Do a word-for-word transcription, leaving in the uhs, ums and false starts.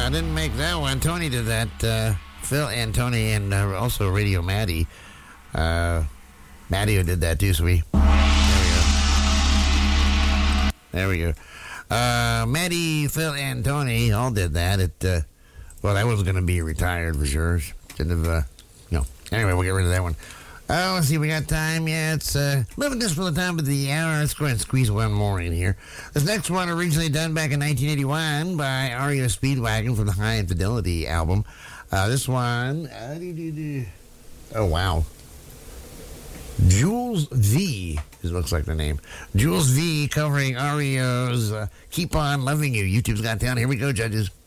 I didn't make that one. Tony did that. Uh, Phil and Tony, and uh, also Radio Maddie. Uh, Maddie did that too, so we... There we go. There we go. Uh, Maddie, Phil, and Tony all did that. It, uh, well, that was going to be retired for sure. Shouldn't have, uh, you know. Anyway, we'll get rid of that one. Oh, let's see, we got time. Yeah, it's uh, living this for the time of the hour. Let's go ahead and squeeze one more in here. This next one originally done back in nineteen eighty-one by R E O Speedwagon from the High Infidelity album. Uh, this one, uh, oh wow, Jules V. It looks like the name. Jules V. covering R E O's uh, "Keep On Loving You." YouTube's got down. Here we go, judges.